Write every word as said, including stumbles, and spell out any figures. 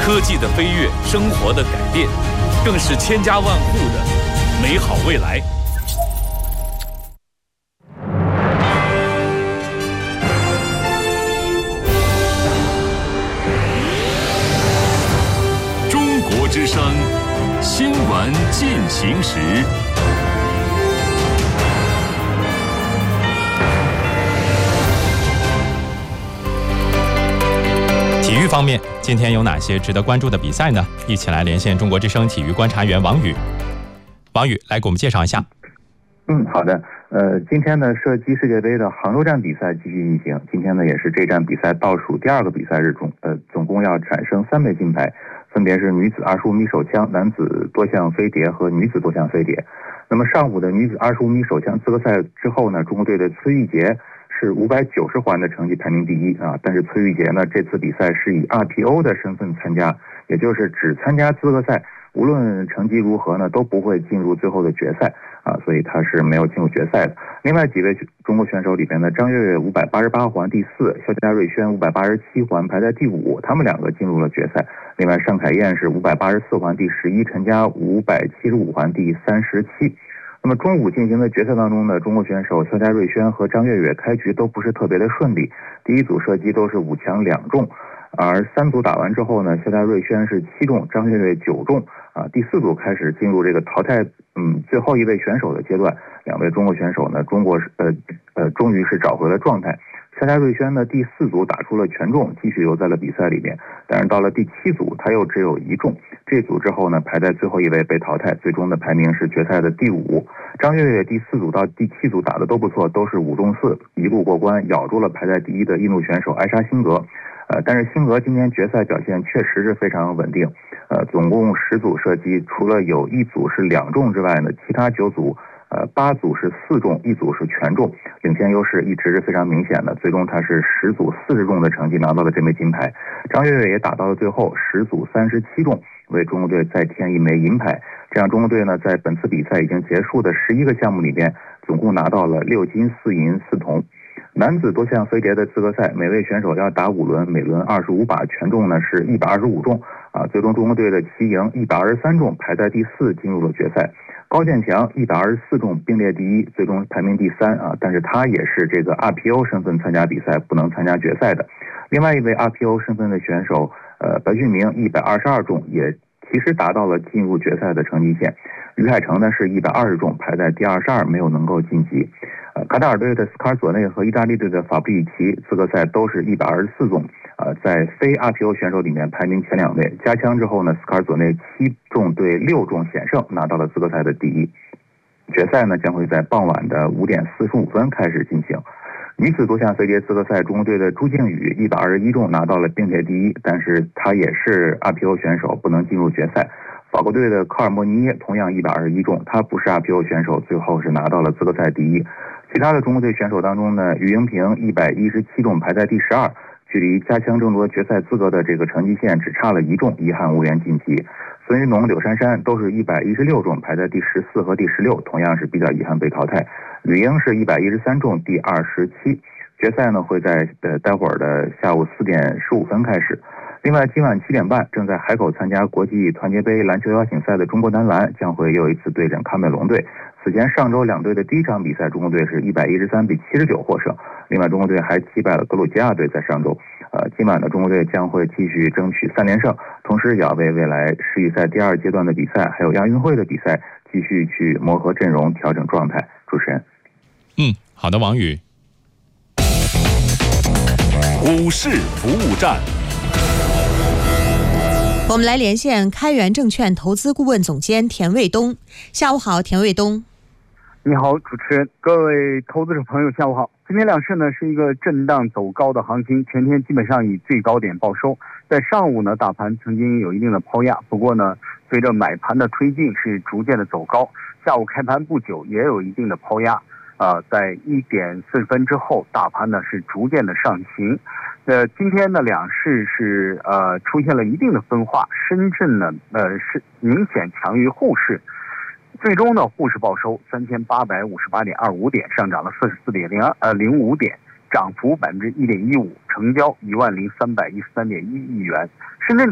科技的飞跃，生活的改变，更是千家万户的美好未来。中国之声新闻进行时。 体育方面，今天有哪些值得关注的比赛呢？一起来连线中国之声体育观察员王宇。王宇，来给我们介绍一下。 嗯，好的。呃，今天呢，射击世界杯的杭州站比赛继续进行。今天呢，也是这站比赛倒数第二个比赛日中，呃，总共要产生三枚金牌，分别是女子二十五米手枪、男子多项飞碟和女子多项飞碟。那么上午的女子二十五米手枪资格赛之后呢，中国队的崔玉洁是五百九十环的成绩排名第一啊，但是崔玉洁呢，这次比赛是以 R P O 的身份参加，也就是只参加资格赛，无论成绩如何呢，都不会进入最后的决赛啊，所以他是没有进入决赛的。另外几位中国选手里边呢，张悦悦五百八十八环第四，肖家瑞轩五百八十七环排在第五，他们两个进入了决赛。另外尚凯燕是五百八十四环第十一，陈佳五百七十五环第三十七。那么中午进行的决赛当中呢，中国选手肖家瑞轩和张悦悦开局都不是特别的顺利，第一组射击都是五强两中，而三组打完之后呢，肖家瑞轩是七中，张悦悦九中啊。第四组开始进入这个淘汰嗯最后一位选手的阶段，两位中国选手呢，中国呃呃终于是找回了状态。肖家瑞轩呢，第四组打出了全中，继续留在了比赛里面，但是到了第七组他又只有一中，这组之后呢，排在最后一位被淘汰，最终的排名是决赛的第五。张悦悦第四组到第七组打的都不错，都是五中四，一路过关，咬住了排在第一的印度选手艾莎辛格。呃，但是辛格今天决赛表现确实是非常稳定，呃，总共十组射击，除了有一组是两中之外呢，其他九组呃，八组是四中，一组是全中，领先优势一直是非常明显的。最终他是十组四十中的成绩拿到了这枚金牌。张悦悦也打到了最后，十组三十七中，为中国队再添一枚银牌。这样中国队呢，在本次比赛已经结束的十一个项目里边，总共拿到了六金四银四铜。男子多项飞碟的资格赛，每位选手要打五轮，每轮二十五把，全中呢是一百二十五中啊。最终中国队的齐莹一百二十三中，排在第四，进入了决赛。高建强一百二十四中，并列第一，最终排名第三啊。但是他也是这个 R P O 身份参加比赛，不能参加决赛的。另外一位 R P O 身份的选手，呃，白俊明一百二十二中，也其实达到了进入决赛的成绩线。于海成呢是一百二十中，排在第二十二，没有能够晋级。呃，卡塔尔队的斯卡尔佐内和意大利队的法布里奇资格赛都是一百二十四中，呃，在非 R P O 选手里面排名前两位。加枪之后呢，斯卡尔佐内七中对六中险胜，拿到了资格赛的第一。决赛呢将会在傍晚的五点四十五分开始进行。女子多项飞碟资格赛，中国队的朱静宇一百二十一中拿到了并列第一，但是她也是 R P O 选手，不能进入决赛。法国队的科尔莫尼耶同样一百二十一中，他不是 R P O 选手，最后是拿到了资格赛第一。其他的中国队选手当中呢，于英平一百一十七中排在第十二，距离加强争夺决赛资格的这个成绩线只差了一中，遗憾无缘晋级。孙云龙、柳珊珊都是一百一十六中，排在第十四和第十六，同样是比较遗憾被淘汰。吕英是一百一十三中，第二十七。决赛呢会在呃待会儿的下午四点十五分开始。另外，今晚七点半，正在海口参加国际团结杯篮球邀请赛的中国男篮将会又一次对阵喀麦隆队。此前上周两队的第一场比赛，中国队是一百一十三比七十九获胜。另外，中国队还击败了格鲁吉亚队，在上周。呃，今晚的中国队将会继续争取三连胜，同时也要为未来世预赛第二阶段的比赛，还有亚运会的比赛，继续去磨合阵容、调整状态。主持人， 嗯，好的，王宇。 股市服务站。 我们来连线开源证券投资顾问总监田卫东。下午好，田卫东。 你好，主持人，各位投资者朋友，下午好。今天两市呢是一个震荡走高的行情，全天基本上以最高点报收。在上午呢，大盘曾经有一定的抛压，不过呢，随着买盘的推进是逐渐的走高。下午开盘不久也有一定的抛压，呃，在一点四十分之后，大盘呢是逐渐的上行。呃，今天呢，两市是呃出现了一定的分化，深圳呢呃是明显强于沪市，最终呢沪市报收三千八百五十八点二五点，上涨了四十四点零二呃零五点，涨幅百分之一点一五，成交一万零三百一十三点一亿元。深圳